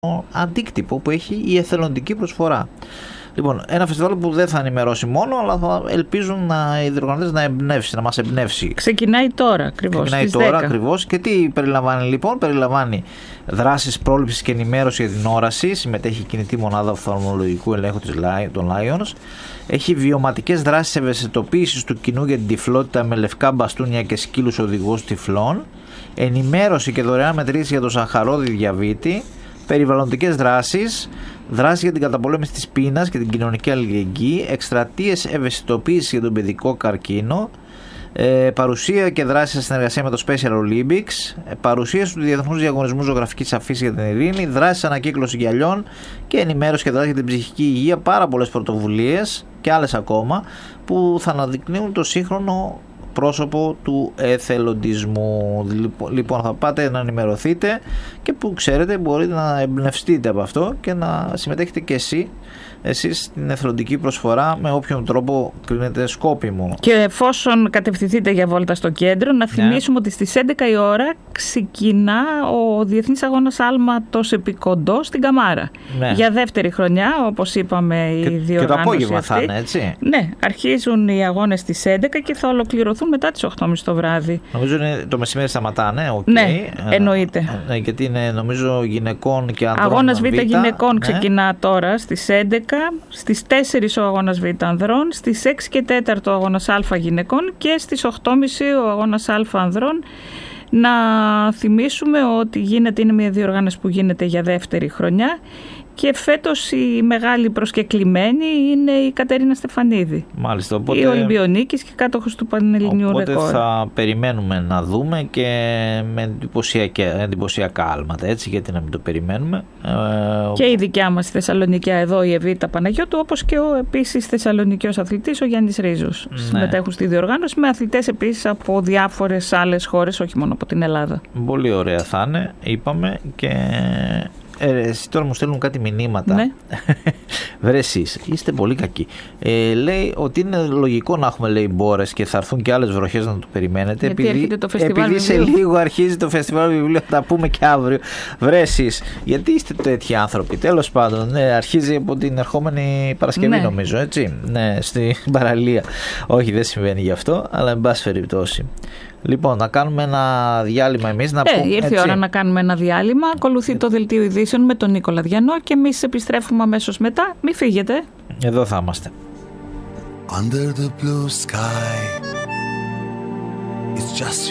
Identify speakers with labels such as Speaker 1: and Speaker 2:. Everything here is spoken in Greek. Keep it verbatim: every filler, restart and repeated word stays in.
Speaker 1: αντίκτυπο που έχει η εθελοντική προσφορά. Λοιπόν, ένα φεστιβάλ που δεν θα ενημερώσει μόνο, αλλά θα ελπίζουν να, οι διοργανωτές να εμπνεύσει, να μας εμπνεύσει.
Speaker 2: Ξεκινάει τώρα ακριβώς.
Speaker 1: Ξεκινάει τώρα ακριβώς. Και τι περιλαμβάνει λοιπόν? Περιλαμβάνει δράσεις πρόληψης και ενημέρωση για την όραση. Συμμετέχει η κινητή μονάδα οφθαλμολογικού ελέγχου των Lions. Έχει βιωματικές δράσεις ευαισθητοποίησης του κοινού για την τυφλότητα με λευκά μπαστούνια και σκύλους οδηγούς τυφλών. Ενημέρωση και δωρεάν μετρήσεις για το σαχαρόδι διαβήτη. Περιβαλλοντικές δράσεις, δράσεις για την καταπολέμηση της πείνας και την κοινωνική αλληλεγγύη, εκστρατείες ευαισθητοποίησης για τον παιδικό καρκίνο, ε, παρουσία και δράση σε συνεργασία με το Special Olympics, ε, παρουσίαση του Διεθνούς Διαγωνισμού Ζωγραφικής Αφήσης για την Ειρήνη, δράσεις ανακύκλωση γυαλιών και ενημέρωση και δράση για την ψυχική υγεία. Πάρα πολλές πρωτοβουλίες και άλλες ακόμα που θα αναδεικνύουν το σύγχρονο πρόσωπο του εθελοντισμού. Λοιπόν, θα πάτε να ενημερωθείτε και που ξέρετε μπορείτε να εμπνευστείτε από αυτό και να συμμετέχετε και εσύ εσείς στην εθελοντική προσφορά με όποιον τρόπο κρίνεται σκόπιμο.
Speaker 2: Και εφόσον κατευθυνθείτε για βόλτα στο κέντρο, να θυμίσουμε ναι. ότι στις έντεκα η ώρα ξεκινά ο Διεθνής Αγώνας Άλματος Επικοντό στην Καμάρα. Ναι. Για δεύτερη χρονιά, όπως είπαμε, η διοργάνωση. Και το απόγευμα θα είναι, έτσι. Ναι, αρχίζουν οι αγώνες στις έντεκα και θα ολοκληρωθούν μετά τις οκτώ και μισή το βράδυ.
Speaker 1: Νομίζω είναι το μεσημέρι σταματάνε. Okay.
Speaker 2: Ναι, εννοείται.
Speaker 1: Ε, γιατί είναι νομίζω γυναικών και ανδρών.
Speaker 2: Αγώνας Β, Β γυναικών ναι. ξεκινά τώρα στις έντεκα. Στις τέσσερις ο αγώνας Β ανδρών, στις έξι και τέταρτο ο αγώνας Α γυναικών και στις οκτώ και μισή ο αγώνας Α ανδρών. Να θυμίσουμε ότι γίνεται, είναι μια διοργάνωση που γίνεται για δεύτερη χρονιά και φέτος η μεγάλη προσκεκλημένη είναι η Κατερίνα Στεφανίδη.
Speaker 1: Μάλιστα, οπότε,
Speaker 2: η Ολυμπιονίκης και κάτοχος του Πανελληνίου
Speaker 1: οπότε
Speaker 2: ρεκόρ.
Speaker 1: Οπότε θα περιμένουμε να δούμε και με εντυπωσιακά άλματα, έτσι, γιατί να μην το περιμένουμε.
Speaker 2: Και η δικιά μας Θεσσαλονικιά εδώ, η Εβίτα Παναγιώτου, όπως και ο επίσης Θεσσαλονικιός αθλητής, ο Γιάννης Ρίζος. Ναι. Συμμετέχουν στη διοργάνωση με αθλητές επίσης από διάφορες άλλες χώρες, όχι μόνο από την Ελλάδα.
Speaker 1: Πολύ ωραία θα είναι, είπαμε, και... Ε, εσύ τώρα μου στέλνουν κάτι μηνύματα. Ναι. Βρε εσείς, είστε πολύ κακοί. Ε, λέει ότι είναι λογικό να έχουμε, λέει, μπόρες και θα έρθουν και άλλες βροχές να το περιμένετε.
Speaker 2: Γιατί
Speaker 1: επειδή
Speaker 2: το φεστιβάλ
Speaker 1: επειδή σε λίγο αρχίζει το φεστιβάλ βιβλίου, θα τα πούμε και αύριο. Βρε εσείς, γιατί είστε τέτοιοι άνθρωποι? Τέλος πάντων, ναι, αρχίζει από την ερχόμενη Παρασκευή, ναι. νομίζω, έτσι. Ναι, στην παραλία. Όχι, δεν συμβαίνει γι' αυτό, αλλά εν πάση περιπτώσει. Λοιπόν, να κάνουμε ένα διάλειμμα εμείς. Να
Speaker 2: ε,
Speaker 1: πούμε,
Speaker 2: ήρθε η ώρα να κάνουμε ένα διάλειμμα. Ακολουθεί το δελτίο ειδήσεων με τον Νίκολα Διανό και εμείς επιστρέφουμε αμέσως μετά. Μην φύγετε.
Speaker 1: Εδώ θα είμαστε.
Speaker 3: Under the blue sky, it's just